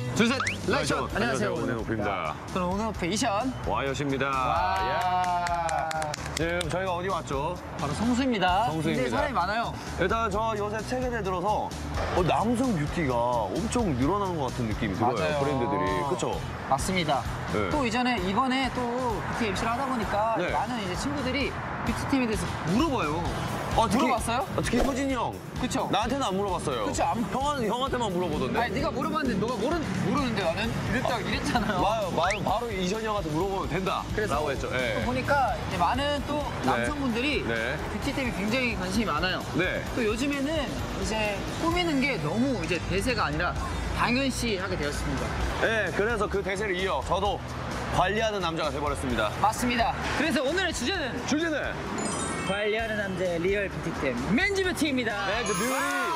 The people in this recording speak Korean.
둘, 셋, 라이션! 안녕하세요, 온앤오프입니다. 저는 온앤오프 이션. 와이엇입니다. 야. 지금 저희가 어디 왔죠? 바로 성수입니다. 성수입니다. 굉장히 사람이 많아요. 일단 저 요새 최근에 들어서 남성 뷰티가 엄청 늘어나는 것 같은 느낌이 들어요. 맞아요. 브랜드들이. 그쵸? 맞습니다. 네. 또 이번에 또 뷰티 MC를 하다 보니까 네. 많은 이제 친구들이 뷰티템에 대해서 물어봐요. 물어봤어요? 특히 효진이 형. 그쵸? 나한테는 안 물어봤어요. 그쵸, 형한테만 물어보던데. 아니, 네가 물어봤는데 너가 모르는데 나는 이랬잖아요. 바로 이션이 형한테 물어보면 된다. 라고 했죠. 또 예. 보니까 이제 많은 또 남성분들이 네. 뷰티템에 굉장히 관심이 많아요. 네. 또 요즘에는 이제 꾸미는 게 너무 이제 대세가 아니라 당연시 하게 되었습니다. 네, 그래서 그 대세를 이어 저도 관리하는 남자가 돼버렸습니다. 맞습니다. 그래서 오늘의 주제는 주제는 관리하는 남자의 리얼 뷰티템 맨즈 뷰티입니다. 매드 뷰티.